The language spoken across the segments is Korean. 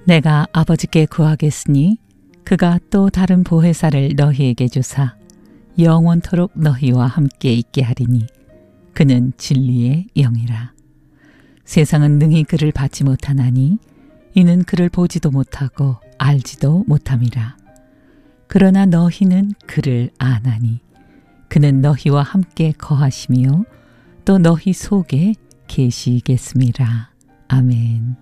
내가 아버지께 구하겠으니 그가 또 다른 보혜사를 너희에게 주사 영원토록 너희와 함께 있게 하리니 그는 진리의 영이라. 세상은 능히 그를 받지 못하나니 이는 그를 보지도 못하고 알지도 못함이라. 그러나 너희는 그를 아나니 그는 너희와 함께 거하시며 또 너희 속에 계시겠습니다. 아멘.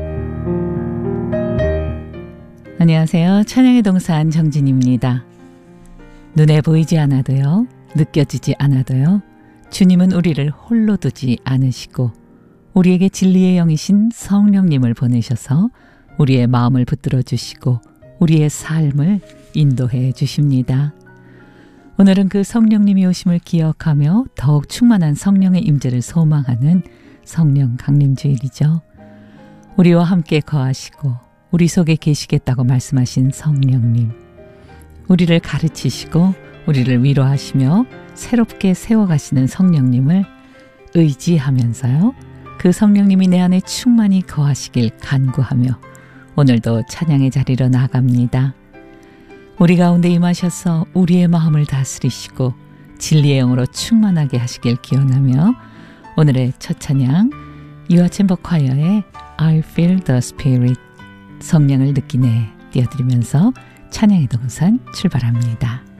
안녕하세요. 찬양의 동산 정진입니다. 눈에 보이지 않아도요, 느껴지지 않아도요, 주님은 우리를 홀로 두지 않으시고 우리에게 진리의 영이신 성령님을 보내셔서 우리의 마음을 붙들어 주시고 우리의 삶을 인도해 주십니다. 오늘은 그 성령님이 오심을 기억하며 더욱 충만한 성령의 임재를 소망하는 성령 강림주일이죠. 우리와 함께 거하시고 우리 속에 계시겠다고 말씀하신 성령님, 우리를 가르치시고 우리를 위로하시며 새롭게 세워가시는 성령님을 의지하면서요, 그 성령님이 내 안에 충만히 거하시길 간구하며 오늘도 찬양의 자리로 나갑니다. 우리 가운데 임하셔서 우리의 마음을 다스리시고 진리의 영으로 충만하게 하시길 기원하며 오늘의 첫 찬양 유아챔버 콰이어의 I feel the spirit, 성령을 느끼네 띄워드리면서 찬양의 동산 출발합니다.